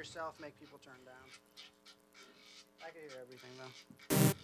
yourself make people turn down. I can hear everything though.